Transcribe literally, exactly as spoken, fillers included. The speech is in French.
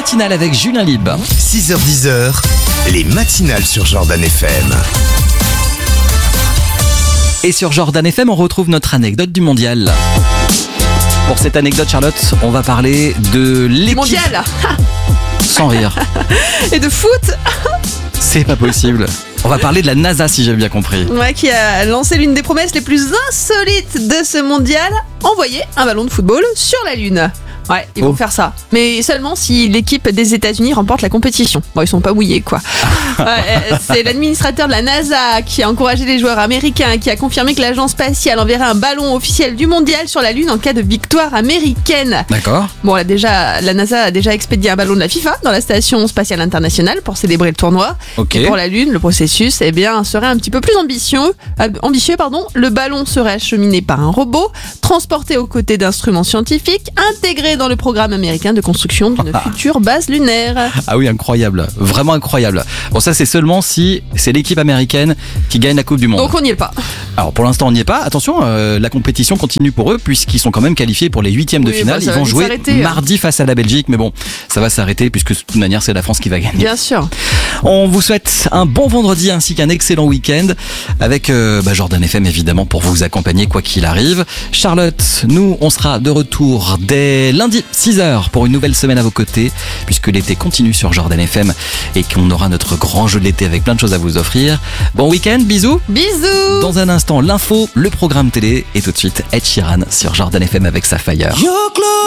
matinale avec Julien Lib. six heures dix, les matinales sur Jordan F M. Et sur Jordan F M, on retrouve notre anecdote du mondial. Pour cette anecdote, Charlotte, on va parler de l'équipe... Mondial. Sans rire. Et de foot. C'est pas possible. On va parler de la NASA, si j'ai bien compris. Ouais, qui a lancé l'une des promesses les plus insolites de ce mondial, envoyer un ballon de football sur la Lune. Ouais, ils vont Oh. faire ça. Mais seulement si l'équipe des États-Unis remporte la compétition. Bon, ils sont pas mouillés, quoi. Ouais, euh, c'est l'administrateur de la NASA qui a encouragé les joueurs américains, qui a confirmé que l'agence spatiale enverrait un ballon officiel du mondial sur la Lune en cas de victoire américaine. D'accord. Bon, là, déjà, la NASA a déjà expédié un ballon de la FIFA dans la station spatiale internationale pour célébrer le tournoi. Ok. Et pour la Lune, le processus, eh bien, serait un petit peu plus ambitieux. euh, ambitieux, pardon. Le ballon serait acheminé par un robot, transporté aux côtés d'instruments scientifiques, intégré dans le programme américain de construction d'une future base lunaire. Ah oui, incroyable. Vraiment incroyable. Bon, ça, c'est seulement si c'est l'équipe américaine qui gagne la Coupe du Monde. Donc on n'y est pas. Alors, pour l'instant, on n'y est pas. Attention, euh, la compétition continue pour eux, puisqu'ils sont quand même qualifiés pour les huitièmes de Oui, finale. bah, ça Ils va vont vite jouer s'arrêter. mardi face à la Belgique. Mais bon, ça va s'arrêter, puisque de toute manière, c'est la France qui va gagner. Bien sûr. On vous souhaite un bon vendredi ainsi qu'un excellent week-end avec euh, bah, Jordan F M évidemment pour vous accompagner quoi qu'il arrive. Charlotte, nous on sera de retour dès lundi six heures pour une nouvelle semaine à vos côtés puisque l'été continue sur Jordan F M et qu'on aura notre grand jeu de l'été avec plein de choses à vous offrir. Bon week-end, bisous. Bisous. Dans un instant l'info, le programme télé et tout de suite Ed Sheeran sur Jordan F M avec sa Fire.